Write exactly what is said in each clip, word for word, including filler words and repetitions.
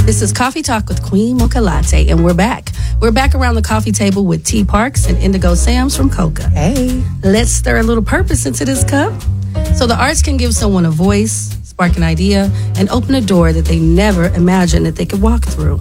This is Coffee Talk with Queen Mocha Latte, and we're back. We're back around the coffee table with T Parks and Indigo Sams from Coca. Hey. Let's stir a little purpose into this cup so the arts can give someone a voice, spark an idea, and open a door that they never imagined that they could walk through.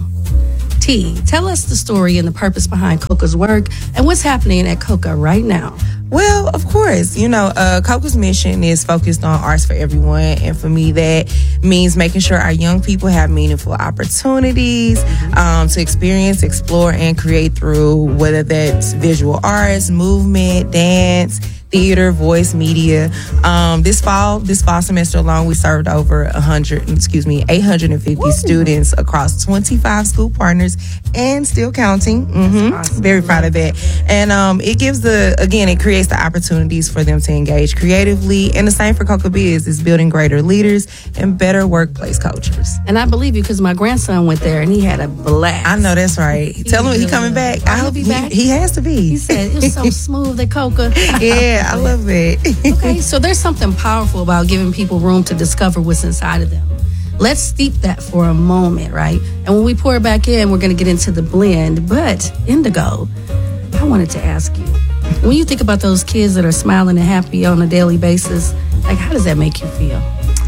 T, tell us the story and the purpose behind Coca's work and what's happening at Coca right now. Well, of course, you know, uh, Coca's mission is focused on arts for everyone. And for me, that means making sure our young people have meaningful opportunities um, to experience, explore, and create through whether that's visual arts, movement, dance, theater, voice, media. Um, this fall, this fall semester alone, we served over one hundred, excuse me, eight hundred fifty Woo. Students across twenty-five school partners and still counting. Mm-hmm. Awesome. Very proud of that. And um, it gives the, again, it creates the opportunities for them to engage creatively. And the same for Coca Biz is building greater leaders and better workplace cultures. And I believe you because my grandson went there and he had a blast. I know that's right. He Tell him really he coming back. I hope he back. He, he has to be. He said it was so smooth at Coca. Yeah. I love it. Okay, so there's something powerful about giving people room to discover what's inside of them. Let's steep that for a moment, right? And when we pour it back in, we're going to get into the blend. But, Indigo, I wanted to ask you, when you think about those kids that are smiling and happy on a daily basis, like, how does that make you feel?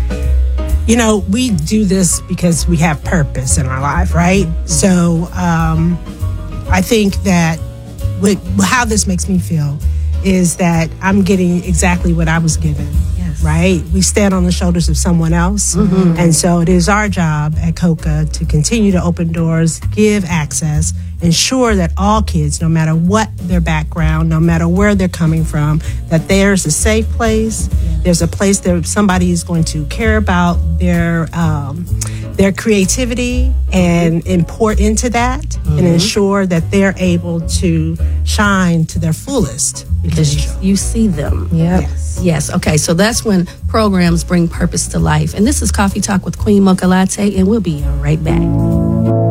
You know, we do this because we have purpose in our life, right? So um, I think that what, how this makes me feel is that I'm getting exactly what I was given, yes. Right? We stand on the shoulders of someone else. Mm-hmm. And so it is our job at Coca to continue to open doors, give access, ensure that all kids, no matter what their background, no matter where they're coming from, that there's a safe place, yeah. There's a place that somebody is going to care about their um, their creativity and import into that mm-hmm. and ensure that they're able to shine to their fullest. Because you, you see them. Yep. Yes. Yes. Okay. So that's when programs bring purpose to life. And this is Coffee Talk with Queen Mocha Latte, and we'll be right back.